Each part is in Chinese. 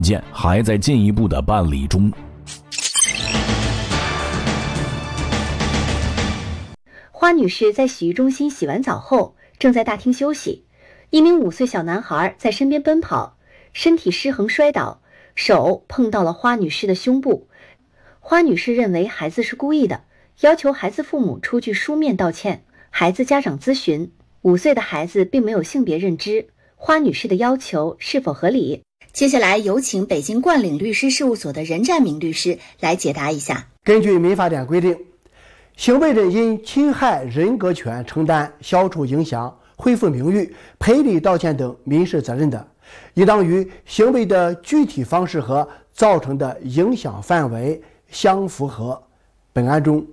件还在进一步的办理中。 花女士在洗浴中心洗完澡后，正在大厅休息。一名5岁小男孩在身边奔跑，身体失衡摔倒，手碰到了花女士的胸部。花女士认为孩子是故意的，要求孩子父母出具书面道歉。孩子家长咨询，5岁的孩子并没有性别认知，花女士的要求是否合理？接下来有请北京冠岭律师事务所的任占明律师来解答一下。 根据民法典规定，行为人因侵害人格权承担消除影响、恢复名誉、赔礼道歉等民事责任的，应当与行为的具体方式和造成的影响范围相符合。本案中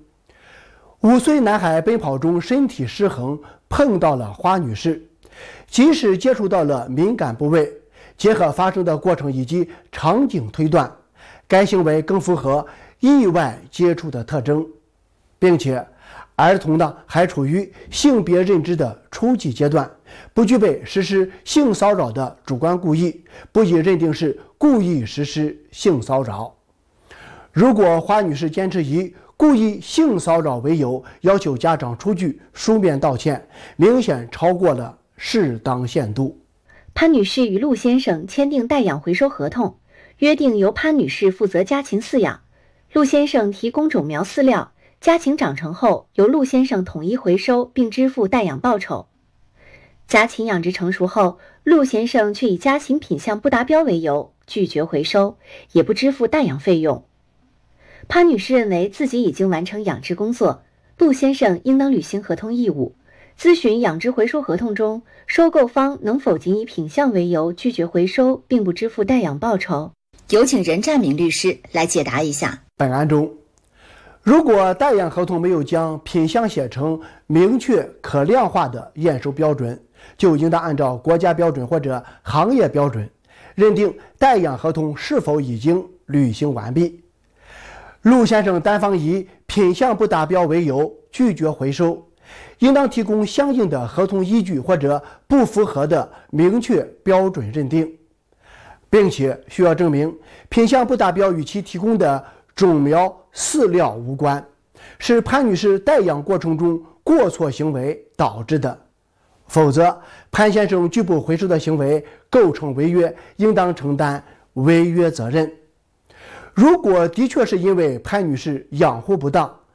，5岁男孩奔跑中身体失衡，碰到了花女士，即使接触到了敏感部位，结合发生的过程以及场景推断，该行为更符合意外接触的特征，并且儿童还处于性别认知的初级阶段，不具备实施性骚扰的主观故意，不宜认定是故意实施性骚扰。如果花女士坚持以故意性骚扰为由要求家长出具书面道歉，明显超过了适当限度。 潘女士与陆先生签订代养回收合同，约定由潘女士负责家禽饲养，陆先生提供种苗饲料，家禽长成后由陆先生统一回收并支付代养报酬。家禽养殖成熟后，陆先生却以家禽品相不达标为由拒绝回收，也不支付代养费用。潘女士认为自己已经完成养殖工作，陆先生应当履行合同义务。咨询养殖回收合同中，收购方能否仅以品相为由拒绝回收并不支付代养报酬？有请任占明律师来解答一下。 本案中，如果代养合同没有将品相写成明确可量化的验收标准，就应当按照国家标准或者行业标准，认定代养合同是否已经履行完毕。陆先生单方以品相不达标为由拒绝回收，应当提供相应的合同依据或者不符合的明确标准认定，并且需要证明品相不达标与其提供的种苗饲料无关，是潘女士代养过程中过错行为导致的，否则潘先生拒不回收的行为构成违约，应当承担违约责任。如果的确是因为潘女士养护不当，